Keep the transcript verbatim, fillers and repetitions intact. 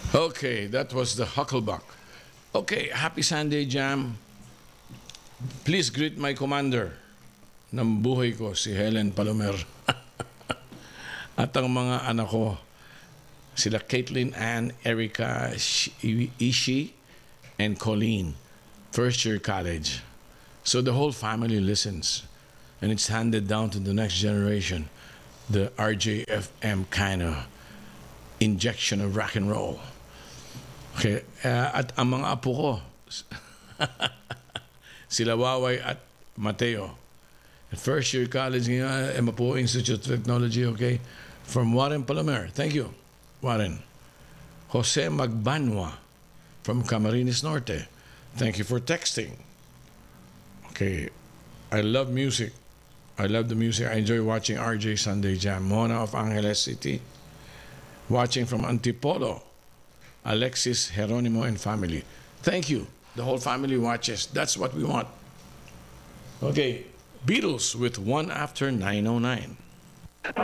Okay, that was the Hucklebuck. Okay, happy Sunday Jam. Please greet my commander ng buhay ko, si Helen Palomer. At ang mga anak ko, sila Caitlin Ann, Erica, Ishi, and Colleen, first year college. So the whole family listens, and it's handed down to the next generation, the R J F M kind of injection of rock and roll. Okay, uh, at ang mga apo ko, sila Waway at Mateo. First year college ngayon, Emapo Institute of Technology, okay? From Warren Palomer. Thank you, Warren. Jose Magbanwa from Camarines Norte. Thank you for texting. Okay, I love music. I love the music. I enjoy watching R J Sunday Jam. Mona of Angeles City. Watching from Antipolo. Alexis, Geronimo, and family. Thank you. The whole family watches. That's what we want. Okay, Beatles with One After nine oh nine.